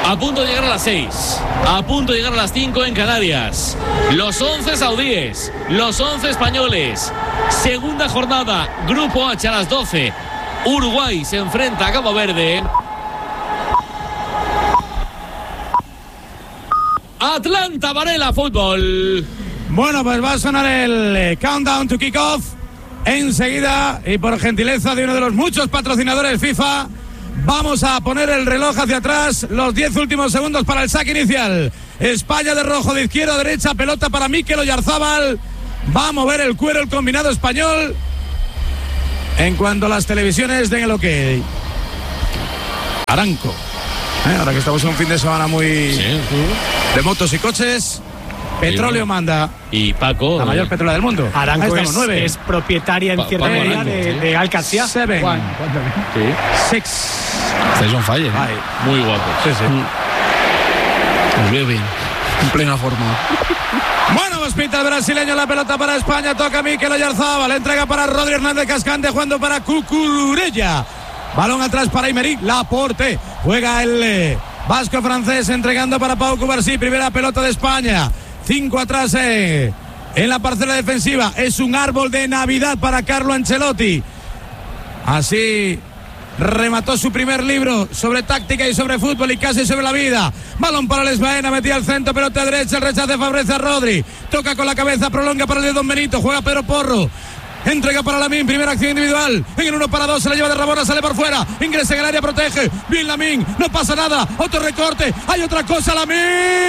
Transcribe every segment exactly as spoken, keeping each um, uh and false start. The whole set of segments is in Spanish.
A punto de llegar a las seis, a punto de llegar a las cinco en Canarias. Los once saudíes, los once españoles. Segunda jornada, Grupo H a las doce. Uruguay se enfrenta a Cabo Verde. Atlanta Varela Fútbol. Bueno, pues va a sonar el eh, countdown to kick-off enseguida, y por gentileza de uno de los muchos patrocinadores FIFA, vamos a poner el reloj hacia atrás, los diez últimos segundos para el saque inicial. España de rojo, de izquierda a derecha, pelota para Mikel Oyarzábal. Va a mover el cuero el combinado español en cuanto las televisiones den el ok. Aranco, ¿eh? Ahora que estamos en un fin de semana muy sí, sí. de motos y coches. Petróleo sí, manda. Y Paco, la mayor petrolera del mundo. Aranco es, es propietaria en pa, cierta Paco medida Aranco, de, sí. de Alcacia. Seven. Juan, sí. Six. Estáis on fire. Ay. Muy guapo. Sí, sí. Os veo bien. En plena forma. Bueno, pues pinta el brasileño, la pelota para España. Toca Mikel Oyarzábal. Entrega para Rodri Hernández Cascante, jugando para Cucurella. Balón atrás para Aymeric Laporte. Juega el eh, vasco francés, entregando para Pau Cubarsí. Primera pelota de España. Cinco atrás eh, en la parcela defensiva. Es un árbol de Navidad para Carlo Ancelotti. Así remató su primer libro sobre táctica y sobre fútbol y casi sobre la vida. Balón para Les Baena, metía al centro, pelota derecha, el rechace favorece a Rodri. Toca con la cabeza, prolonga para el de Don Benito. Juega Pedro Porro. Entrega para Lamín, primera acción individual. En el uno para dos, se la lleva de Rabona, sale por fuera. Ingresa en el área, protege. Bien Lamín, no pasa nada. Otro recorte, hay otra cosa, Lamín.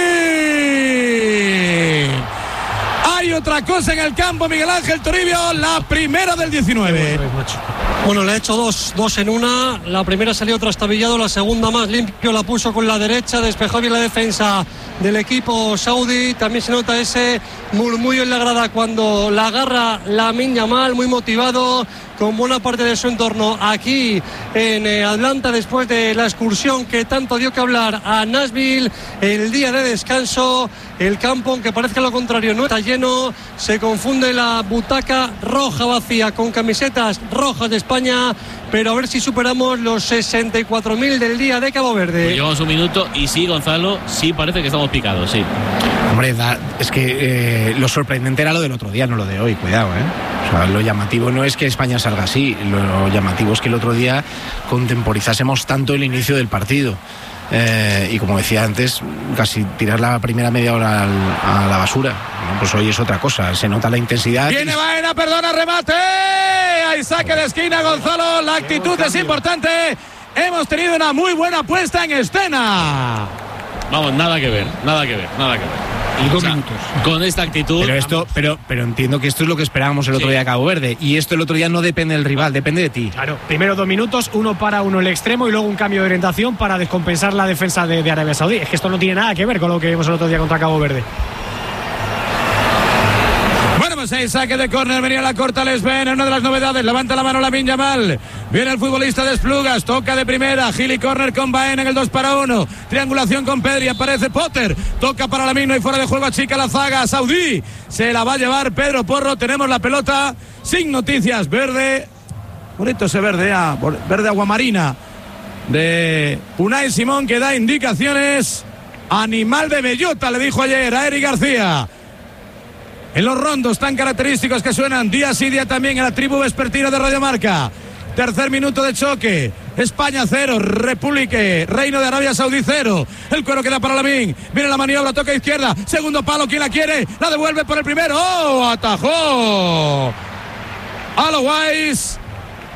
Hay otra cosa en el campo, Miguel Ángel Toribio, la primera del diecinueve. Bueno, le ha hecho dos, dos en una. La primera salió trastabillado, la segunda más limpio, la puso con la derecha, despejó bien la defensa del equipo saudí. También se nota ese murmullo en la grada cuando la agarra Lamine Yamal, muy motivado, con buena parte de su entorno aquí en eh, Atlanta, después de la excursión que tanto dio que hablar a Nashville, el día de descanso. El campo, aunque parezca lo contrario, no está lleno. Se confunde la butaca roja vacía con camisetas rojas de España, pero a ver si superamos los sesenta y cuatro mil del día de Cabo Verde. Pues llevamos un minuto y sí, Gonzalo, sí parece que estamos picados, sí. Hombre, da, es que eh, lo sorprendente era lo del otro día, no lo de hoy, cuidado, ¿eh? O sea, lo llamativo no es que España salga así, lo llamativo es que el otro día contemporizásemos tanto el inicio del partido. Eh, y como decía antes, casi tirar la primera media hora al, a la basura. Bueno, pues hoy es otra cosa, se nota la intensidad. Viene Baena, perdona, remate. Hay saque de esquina, Gonzalo. La actitud es importante. Hemos tenido una muy buena puesta en escena. Vamos, nada que ver, nada que ver, nada que ver. Y dos o sea, minutos. Con esta actitud. Pero esto, pero, pero entiendo que esto es lo que esperábamos el otro sí. día a Cabo Verde. Y esto el otro día no depende del rival, depende de ti. Claro, primero dos minutos, uno para uno el extremo y luego un cambio de orientación para descompensar la defensa de, de Arabia Saudí. Es que esto no tiene nada que ver con lo que vimos el otro día contra Cabo Verde. Hay saque de córner, venía la corta Les Baena, una de las novedades, levanta la mano Lamine Yamal, viene el futbolista de Esplugas, toca de primera, Gili córner con Baena en el dos para uno, triangulación con Pedri, aparece Potter, toca para Lamine, no hay fuera de juego, achica la zaga, Saudí, se la va a llevar Pedro Porro, tenemos la pelota, sin noticias, verde, bonito ese verde, ah, verde aguamarina, de Unai Simón, que da indicaciones, animal de bellota, le dijo ayer a Eric García. En los rondos tan característicos que suenan día sí día también en la tribu vespertina de Radio Marca. Tercer minuto de choque. España cero, República, Reino de Arabia Saudí cero. El cuero queda para Lamín. Viene la maniobra, toca izquierda. Segundo palo, ¿quién la quiere? La devuelve por el primero. ¡Oh! Atajó Alois.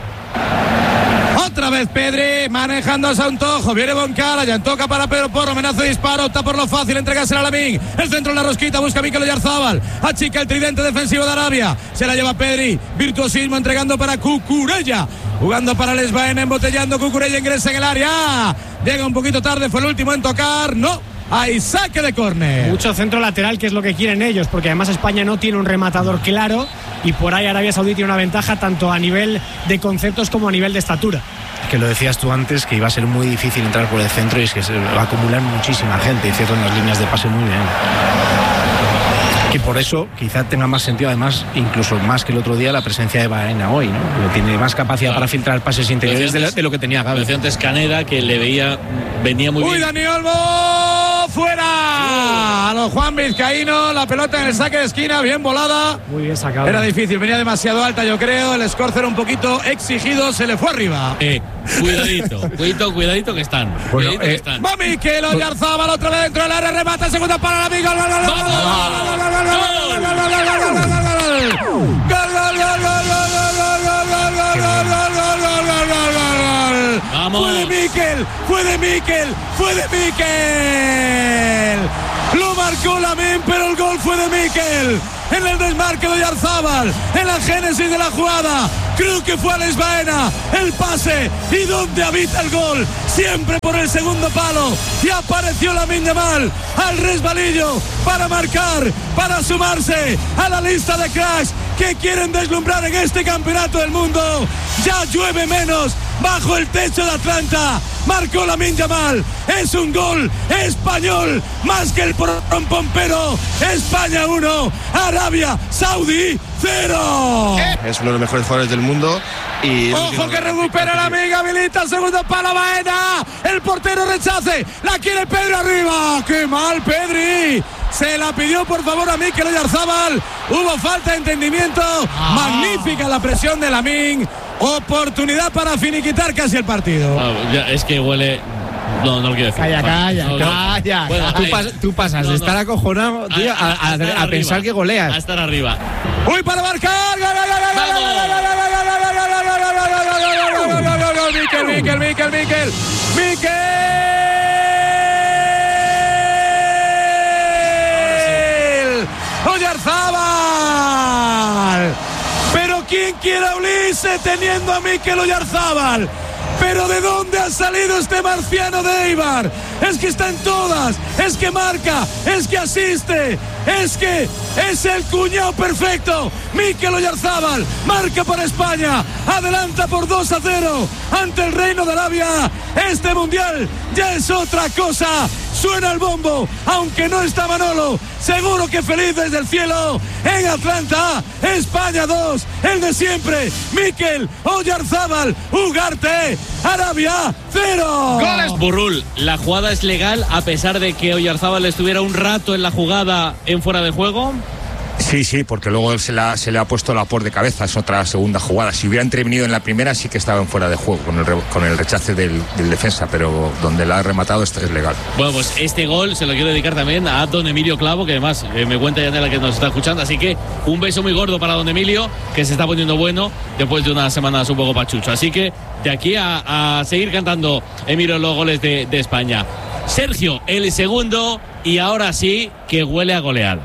Otra vez Pedri manejando a Santojo. Viene Boncala, ya toca para Pedro Porro. Amenaza de disparo, opta por lo fácil, entregársela a Lamín. El centro en la rosquita, busca a Mikel Oyarzábal. Achica el tridente defensivo de Arabia. Se la lleva Pedri. Virtuosismo entregando para Cucurella. Jugando para Les Baena, embotellando. Cucurella ingresa en el área. Llega un poquito tarde, fue el último en tocar. No. Hay saque de córner. Mucho centro lateral, que es lo que quieren ellos, porque además España no tiene un rematador claro y por ahí Arabia Saudí tiene una ventaja tanto a nivel de conceptos como a nivel de estatura. Que lo decías tú antes, que iba a ser muy difícil entrar por el centro y es que se va a acumular muchísima gente y cierran las líneas de pase muy bien. Que por eso quizá tenga más sentido, además, incluso más que el otro día, la presencia de Baena hoy, ¿no? Que tiene más capacidad claro. para filtrar pases interiores antes, de, la, de lo que tenía Gavi. Decía antes Caneda que le veía, venía muy Uy, bien. ¡Uy, Dani Olmo! ¡Fuera! A los Juan Vizcaíno, la pelota en el saque de esquina, bien volada. Muy bien sacado. Era difícil, venía demasiado alta, yo creo. El Scorcer era un poquito exigido, se le fue arriba. Eh, cuidadito, cuidadito, cuidadito que están. Bueno, cuidadito eh, que están. Va Mikel Oyarzabal otra vez dentro del área, remata, segunda para la amiga. ¡Gol, gol, gol, Vamos. Fue de Mikel, fue de Mikel, fue de Mikel. Lo marcó Lamine, pero el gol fue de Mikel. En el desmarque de Oyarzabal, en la génesis de la jugada. Creo que fue Alex Baena, el pase y donde habita el gol, siempre por el segundo palo. Y apareció Lamine Yamal al resbalillo para marcar, para sumarse a la lista de cracks que quieren deslumbrar en este campeonato del mundo. Ya llueve menos bajo el techo de Atlanta. Marcó Lamine Yamal, es un gol español más que el pompero. España uno, Arabia Saudí cero. Es uno de los mejores jugadores del mundo. Y ojo que recupera la amiga, habilita el segundo palo Baena. El portero rechace, la quiere Pedro arriba. ¡Qué mal, Pedri! Se la pidió por favor a Mikel Oyarzabal. Hubo falta de entendimiento. Ah. Magnífica la presión de Lamine. Oportunidad para finiquitar casi el partido. Ah, ya, es que huele. No, no lo quiero decir. Calla, calla, no, calla. Bueno, tú, pas, tú pasas no, de estar no. acojonado, tío, a, a, a, a, a pensar que goleas. A estar arriba. ¡Uy, para marcar! Mikel, Mikel, Mikel, Mikel. Mikel. Oyarzabal. Pero ¿quién quiere a Ulises teniendo a Mikel Oyarzabal? ¿Pero de dónde ha salido este marciano de Eibar? Es que está en todas, es que marca, es que asiste, es que es el cuñado perfecto. Mikel Oyarzabal marca para España, adelanta por dos a cero ante el Reino de Arabia. Este mundial ya es otra cosa. Suena el bombo, aunque no está Manolo. Seguro que feliz desde el cielo. En Atlanta, España dos, el de siempre. Mikel Oyarzabal, Ugarte, Arabia cero. Goles. Burrul, la jugada es legal a pesar de que Oyarzabal estuviera un rato en la jugada en fuera de juego. Sí, sí, porque luego se, la, se le ha puesto la por de cabeza, es otra segunda jugada. Si hubiera intervenido en la primera sí que estaba en fuera de juego con el, re, con el rechace del, del defensa, pero donde la ha rematado esto es legal. Bueno, pues este gol se lo quiero dedicar también a don Emilio Clavo, que además eh, me cuenta Yanela que nos está escuchando, así que un beso muy gordo para don Emilio, que se está poniendo bueno después de unas semanas un poco pachucho. Así que de aquí a, a seguir cantando, Emilio, los goles de, de España. Sergio, el segundo, y ahora sí que huele a goleada.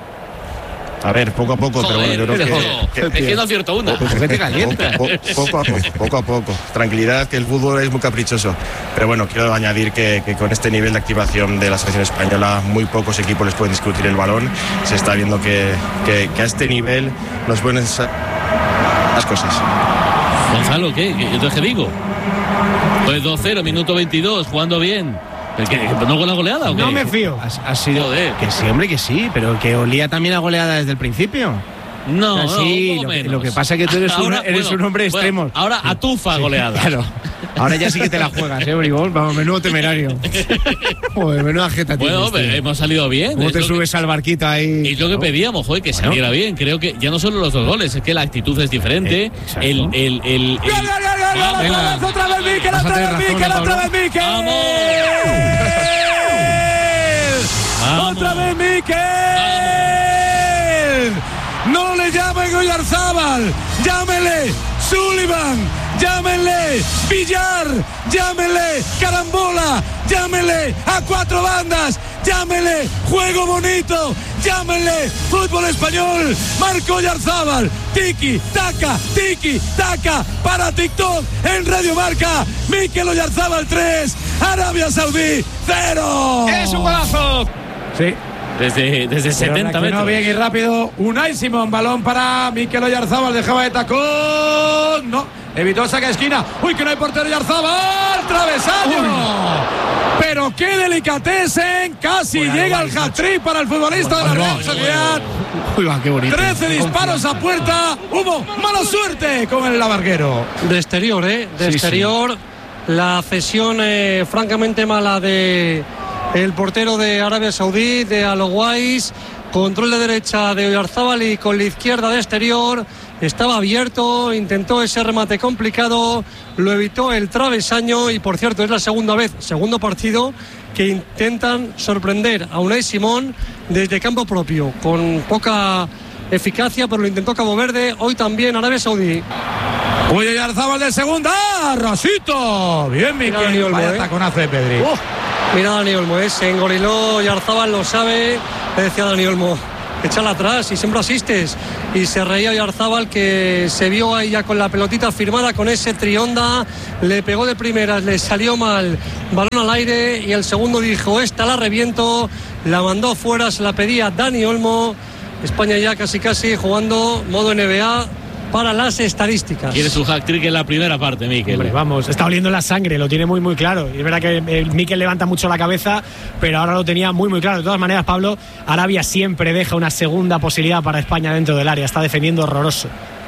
A ver, poco a poco, Joder, pero bueno, yo creo que, que, es que no acierto una. Poco, poco, poco a poco, poco a poco. Tranquilidad, que el fútbol es muy caprichoso. Pero bueno, quiero añadir que, que con este nivel de activación de la selección española, muy pocos equipos les pueden discutir el balón. Se está viendo que, que, que a este nivel nos pueden las cosas. Gonzalo, ¿qué? ¿Entonces qué digo? Pues dos cero, minuto veintidós, jugando bien. ¿Que, ¿No con la goleada o qué? No me fío. Ha, ha sido Joder. Que sí, hombre, que sí, pero que olía también a goleada desde el principio. No, sí, no, lo, que, lo que pasa es que tú eres, ahora, un, eres bueno, un hombre extremo. Bueno, ahora atufa sí, goleada. Claro. Ahora ya sí que te la juegas, ¿eh, Bribón? Vamos, menudo temerario. Joder, menuda jeta. Bueno, pero hemos salido bien. ¿Cómo te subes que, al barquito ahí? Y lo que pedíamos, joder, que bueno. saliera bien. Creo que ya no solo los dos goles, es que la actitud es diferente. Eh, el, el, el, el, ¡Gol, gol, gol, gol! gol ¡Otra vez Mikel! ¡Otra vez Mikel! ¡Otra vez Mikel! ¡Vamos! ¡Otra vez Mikel! ¡No le llamen Oyarzabal! ¡Llámenle Sullivan! ¡Llámenle Villar! ¡Llámenle Carambola! ¡Llámenle a cuatro bandas! ¡Llámenle juego bonito! ¡Llámenle fútbol español! Marco Oyarzabal, tiki, taca, tiki, taca, para TikTok en Radio Marca. Mikel Oyarzabal tres, Arabia Saudí cero. ¡Es un golazo! Sí. Desde, desde setenta metros. Bien y rápido. Unai Simón, balón para Mikel Oyarzabal, dejaba de tacón. No, evitó saca esquina. Uy, que no hay portero. Oyarzabal, travesaño. Pero qué delicatessen, casi bueno, llega el hat-trick para el futbolista bueno, de la Real Sociedad. Uy, va, qué bonito. trece disparos a puerta, hubo mala suerte con el lavarguero. De exterior, ¿eh? De sí, exterior, sí. La cesión eh, francamente mala de el portero de Arabia Saudí, de Aloguais. Control de derecha de Oyarzábal y con la izquierda de exterior. Estaba abierto, intentó ese remate complicado, lo evitó el travesaño y por cierto es la segunda vez, segundo partido que intentan sorprender a Unai Simón desde campo propio, con poca eficacia, pero lo intentó Cabo Verde, hoy también Arabia Saudí. Uy, Oyarzábal de segunda, Rosito, bien Miquel, vaya taconazo de Pedri. Oh, mira Dani Olmo, eh, se engoriló Oyarzábal, lo sabe, le decía Dani Olmo. Échala atrás y siempre asistes. Y se reía Oyarzábal, que se vio ahí ya con la pelotita firmada con ese trionda, le pegó de primeras, le salió mal, balón al aire y el segundo dijo, esta la reviento, la mandó fuera, se la pedía Dani Olmo. España ya casi casi jugando modo N B A para las estadísticas. Quiere su hat-trick en la primera parte, Miquel. Hombre, vamos, está oliendo la sangre, lo tiene muy muy claro. Y es verdad que eh, Miquel levanta mucho la cabeza, pero ahora lo tenía muy muy claro. De todas maneras, Pablo, Arabia siempre deja una segunda posibilidad para España dentro del área. Está defendiendo horroroso.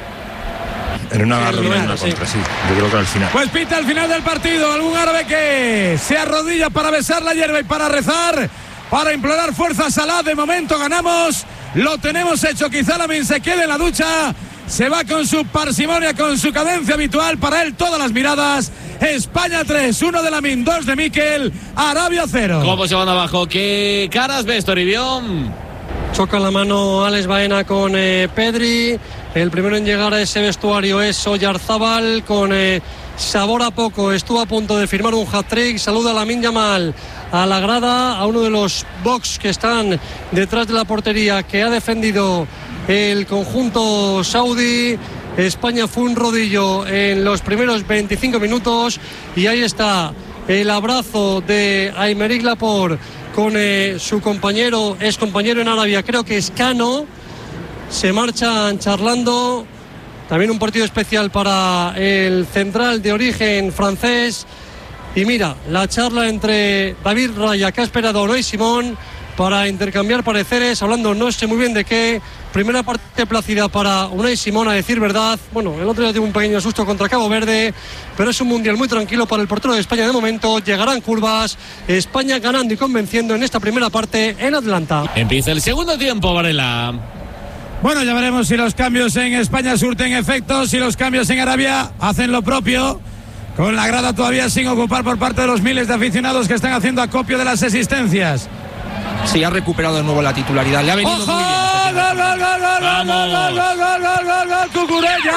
En una sí, arrodilla, en una sí. contra, sí. Yo creo que al final. Pues pita al final del partido. Algún árabe que se arrodilla para besar la hierba y para rezar, para implorar fuerzas a Alá. De momento ganamos. Lo tenemos hecho. Quizá Lamin se quede en la ducha. Se va con su parsimonia, con su cadencia habitual. Para él todas las miradas. España tres, uno de Lamin, dos de Miquel. Arabia cero. ¿Cómo se van abajo? ¿Qué caras ves, Toribio? Choca la mano Alex Baena con eh, Pedri. El primero en llegar a ese vestuario es Oyarzábal con eh, sabor a poco. Estuvo a punto de firmar un hat-trick. Saluda a Lamine Yamal a la grada, a uno de los box que están detrás de la portería, que ha defendido el conjunto saudí. España fue un rodillo en los primeros veinticinco minutos y ahí está el abrazo de Aymeric Laporte con eh, su compañero, ex compañero en Arabia, creo que es Cano. Se marchan charlando. También un partido especial para el central de origen francés. Y mira, la charla entre David Raya, que ha esperado a Unai Simón para intercambiar pareceres, hablando no sé muy bien de qué. Primera parte plácida para Unai Simón, a decir verdad. Bueno, el otro día tuvo un pequeño susto contra Cabo Verde, pero es un mundial muy tranquilo para el portero de España de momento. Llegarán curvas, España ganando y convenciendo en esta primera parte en Atlanta. Empieza el segundo tiempo, Varela. Bueno, ya veremos si los cambios en España surten efectos, si los cambios en Arabia hacen lo propio, con la grada todavía sin ocupar por parte de los miles de aficionados que están haciendo acopio de las existencias. Sí, ha recuperado de nuevo la titularidad. Le ha venido ¡ojo! muy bien. ¡Gol, gol, gol, gol, gol, gol, gol, gol, gol, gol, gol, Cucurella!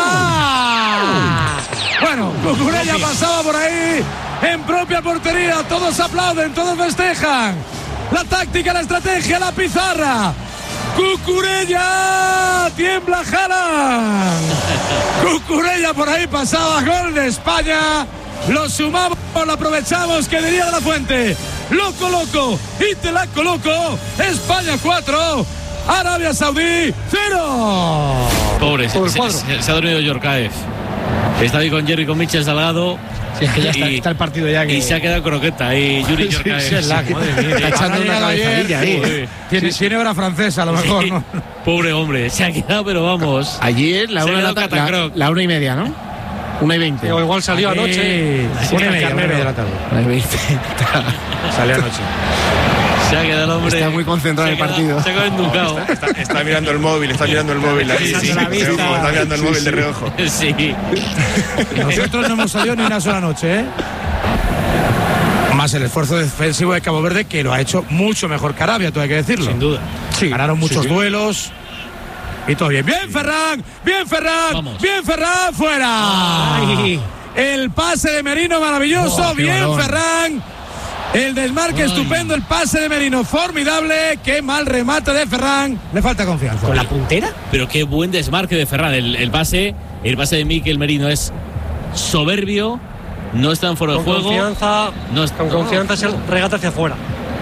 Bueno, Cucurella pasaba por ahí en propia portería. Todos aplauden, todos festejan. La táctica, la estrategia, la pizarra. Cucurella, tiembla Haaland. Cucurella por ahí pasaba, gol de España. Lo sumamos, lo aprovechamos, que diría de la Fuente. Lo coloco y te la coloco. España cuatro, Arabia Saudí cero. Pobre, se, se, se, se ha dormido Yorkaev. Está ahí con Jerry, con Michel Salgado. Sí, es que ya está, y, está el partido ya. Que... Y se ha quedado croqueta. Y Yuri Yorkaev. Sí, sí, sí, madre mía, está echando una cabezadilla ahí. Tiene, sí. tiene hora francesa, a lo mejor, sí. ¿no? Pobre hombre, se ha quedado, pero vamos. Allí es la una, la, la, la una y media, ¿no? Una y veinte. O igual salió Aquí, anoche. Una y media, una y media de la tarde. Una y veinte. Salió anoche. Se ha quedado el hombre. Está muy concentrado en el partido. Se ha quedado enducado. Está, está, está mirando el móvil, está mirando el móvil ahí. Sí, sí, la vista. Reojo, está mirando el sí, móvil sí. de reojo. Sí. Nosotros no hemos salido ni una sola noche, ¿eh? Más el esfuerzo defensivo de Cabo Verde, que lo ha hecho mucho mejor que Arabia, todo hay que decirlo. Sin duda. Sí. Ganaron muchos sí, sí. duelos. Y todo bien. Bien, Ferran. Bien, Ferran. Vamos. Bien, Ferran. Fuera. Ay. El pase de Merino maravilloso. Oh, bien, balón. Ferran. El desmarque Ay. estupendo. El pase de Merino formidable. Qué mal remate de Ferran. Le falta confianza. ¿Con la puntera? Pero qué buen desmarque de Ferran. El, el pase, el pase de Miquel Merino es soberbio. No está en fuera de juego. Confianza, no es, con confianza es el regate hacia afuera.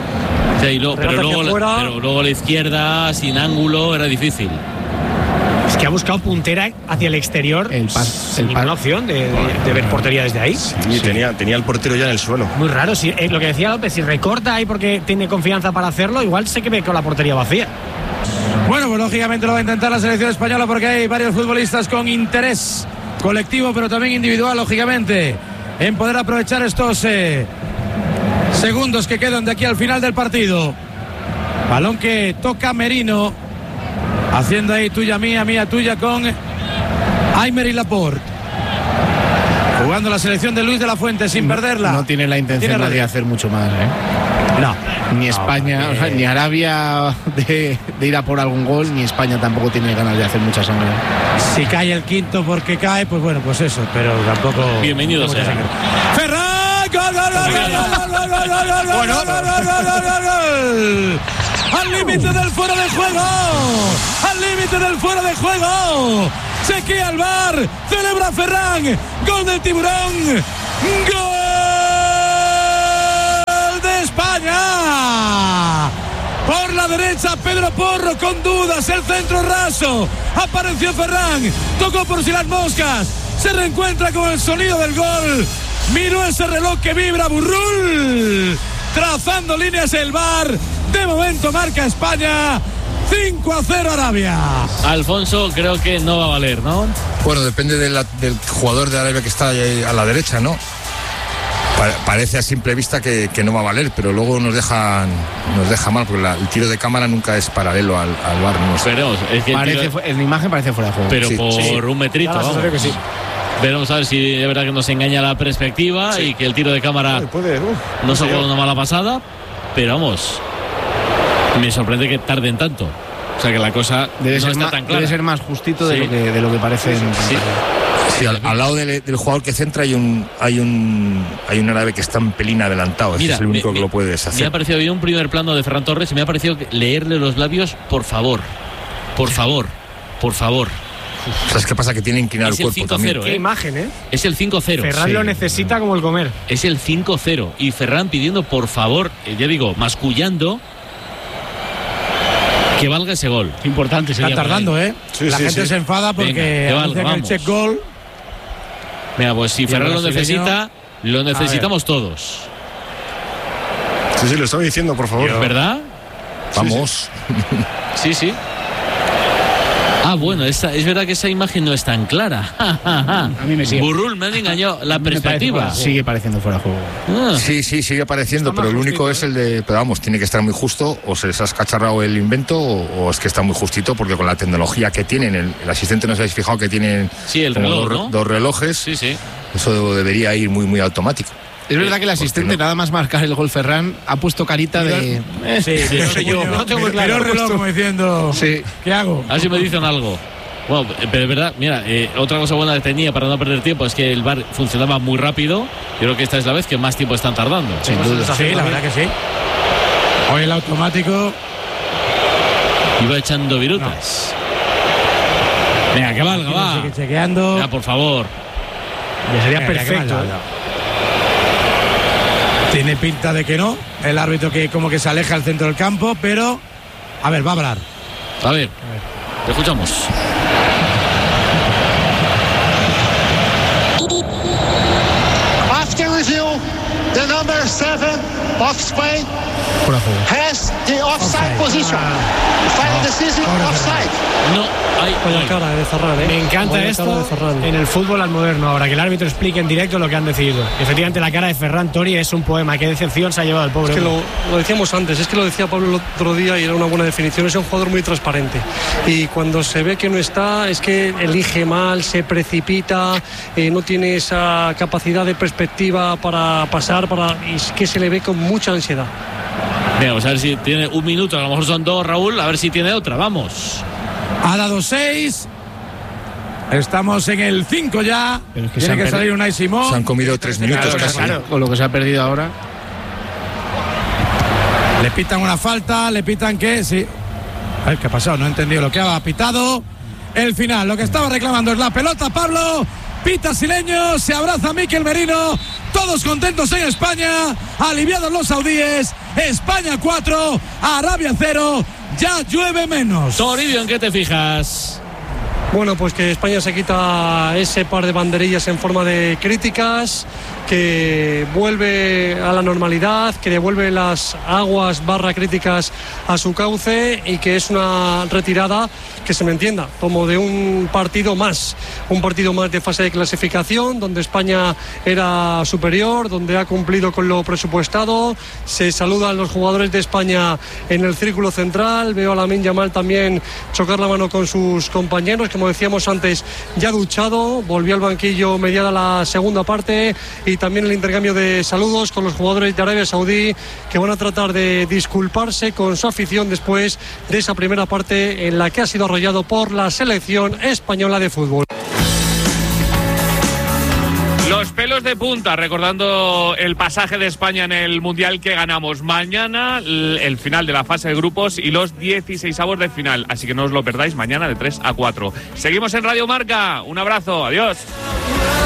Sí, lo, pero, luego, pero luego a la izquierda, sin ángulo, era difícil. Es que ha buscado puntera hacia el exterior. El pas, sin el ninguna pas. opción de, de, de ver portería desde ahí. Sí, sí. Tenía, tenía el portero ya en el suelo. Muy raro. Si, eh, lo que decía López, si recorta ahí porque tiene confianza para hacerlo, igual se que ve con la portería vacía. Bueno, pues lógicamente lo va a intentar la selección española porque hay varios futbolistas con interés colectivo, pero también individual, lógicamente, en poder aprovechar estos eh, segundos que quedan de aquí al final del partido. Balón que toca Merino, haciendo ahí tuya mía, mía tuya con Aymeric Laporte. Jugando la selección de Luis de la Fuente sin perderla. No tiene la intención Tiene de hacer mucho más, ¿eh? No. Ni España, No, o sea, ni Arabia de, de ir a por algún gol, ni España tampoco tiene ganas de hacer mucha sangre. Si cae el quinto porque cae, pues bueno, pues eso, pero tampoco. Bienvenido sea. Ferran, gol, gol, gol, gol, gol, gol, gol, gol, gol, gol, gol, gol, gol, gol, gol. Al límite del fuera de juego, al límite del fuera de juego. Chequea el V A R, celebra Ferran, gol del Tiburón, gol de España. Por la derecha Pedro Porro con dudas, el centro raso, apareció Ferran, tocó por si las moscas, se reencuentra con el sonido del gol, miró ese reloj que vibra, Burrul, trazando líneas el V A R, de momento marca España, cinco a cero Arabia. Alfonso, creo que no va a valer, ¿no? Bueno, depende de la, del jugador de Arabia que está ahí a la derecha, ¿no? Pa- parece a simple vista que, que no va a valer, pero luego nos dejan nos deja mal, porque la, el tiro de cámara nunca es paralelo al, al V A R. No sé. Veremos, es que el Parece, tiro- fu- en la imagen parece fuera de juego. pero Sí, por sí. un metrito, Da la vamos. sensación que sí. Veremos a ver si es verdad que nos engaña la perspectiva y que el tiro de cámara Ay, puede, uf, no se fue una mala pasada, pero vamos, me sorprende que tarden tanto. O sea que la cosa Debe, no ser está más, tan clara. debe ser más justito de, Sí. lo que, de lo que parece. en Sí. pantalla. Sí, al, al lado del, del jugador que centra hay un hay un hay un árabe que está un pelín adelantado. Ese Mira, es el único me- que lo puede Me ha deshacer. parecido bien un primer plano de Ferran Torres y me ha parecido que leerle los labios, por favor, por favor, por favor. ¿Sabes qué pasa? Que tiene inclinado Es el el cuerpo cinco también. cero, Qué ¿eh? imagen, ¿eh? Es el cinco cero. Ferran Sí. lo necesita como el comer. Es el cinco cero. Y Ferran pidiendo, por favor, eh, ya digo, mascullando, que valga ese gol. Importante Está sería. tardando, ¿eh? Sí, la sí, gente sí. se enfada porque Venga, que valga, anuncian el vamos. check gol. Mira, pues si el Ferran lo brasileño- necesita, lo necesitamos todos. Sí, sí, lo estaba diciendo, por favor. ¿Verdad? Vamos. Sí, sí. Ah, bueno, esa, es verdad que esa imagen no es tan clara. A mí me sigue. Burrul me han engañado la Me parece perspectiva. fuera. Sigue pareciendo fuera de juego. Ah, Sí, sí, sigue apareciendo, Está pero más el único justito, es el de. Pero vamos, tiene que estar muy justo, o se les ha escacharrado el invento, o, o es que está muy justito, porque con la tecnología que tienen, el, el asistente, no os habéis fijado que tienen Sí, el como reloj, dos, re- ¿no? dos relojes, sí, sí. eso debería ir muy, muy automático. Es verdad que el asistente, no? nada más marcar el gol Ferran, ha puesto carita de. Sí, sí, no sé yo, no tengo muy claro. Miró el reloj como diciendo, Sí. ¿qué hago? A ver si me dicen algo. Bueno, pero es verdad, mira, eh, otra cosa buena que tenía para no perder tiempo es que el V A R funcionaba muy rápido. Yo creo que esta es la vez que más tiempo están tardando. Sin duda. Sí, la verdad que sí. Hoy el automático. Iba echando virutas. Venga, que valga, va. Sigue chequeando. Ya, por favor. Ya sería Venga, que perfecto. valga. Tiene pinta de que no. El árbitro que como que se aleja al centro del campo, pero a ver, va a hablar. A ver, te escuchamos. After review, the number seven of Spain Fuera de juego. has the offside Offside. position. Final decision, ahora offside. No hay Vaya gol. cara de Ferran, ¿eh? Me encanta Vaya cara esto de Ferran. en el fútbol al moderno ahora, que el árbitro explique en directo lo que han decidido. Efectivamente, la cara de Ferran Tori es un poema. Qué decepción se ha llevado el pobre. Es que hombre. lo, lo decíamos antes, es que lo decía Pablo el otro día y era una buena definición. Es un jugador muy transparente y cuando se ve que no está, es que elige mal, se precipita, eh, no tiene esa capacidad de perspectiva para pasar, para, y es que se le ve con mucha ansiedad. Venga, vamos a ver si tiene un minuto. A lo mejor son dos, Raúl. A ver si tiene otra. Vamos. Ha dado seis. Estamos en el cinco ya. Pero es que se Tiene han que perdido- salir Unai Simón. Se han comido tres minutos Claro, casi. claro, con lo que se ha perdido ahora. Le pitan una falta, le pitan que sí. A ver qué ha pasado, no he entendido lo que ha pitado. El final, lo que estaba reclamando es la pelota, Pablo. Pita Sileño, se abraza Mikel Merino. Todos contentos en España. Aliviados los saudíes. España cuatro, Arabia cero. Ya llueve menos. Toribio, ¿en qué te fijas? Bueno, pues que España se quita ese par de banderillas en forma de críticas, que vuelve a la normalidad, que devuelve las aguas barra críticas a su cauce y que es una retirada, que se me entienda, como de un partido más, un partido más de fase de clasificación, donde España era superior, donde ha cumplido con lo presupuestado. Se saludan los jugadores de España en el círculo central, veo a Lamine Yamal también chocar la mano con sus compañeros, como decíamos antes, ya duchado, volvió al banquillo mediada la segunda parte, y también el intercambio de saludos con los jugadores de Arabia Saudí, que van a tratar de disculparse con su afición después de esa primera parte en la que ha sido arrollado por la selección española de fútbol. Los pelos de punta, recordando el pasaje de España en el Mundial que ganamos. Mañana el final de la fase de grupos y los dieciseisavos de final. Así que no os lo perdáis mañana de tres a cuatro. Seguimos en Radio Marca. Un abrazo. Adiós.